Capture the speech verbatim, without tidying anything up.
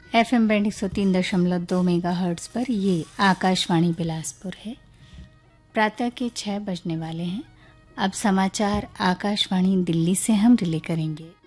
F M band एक सौ तीन दशमलव दो मेगा हर्ट्ज पर ये आकाशवाणी बिलासपुर है। प्रातः के छः बजने वाले हैं। अब समाचार आकाशवाणी दिल्ली से हम रिले करेंगे।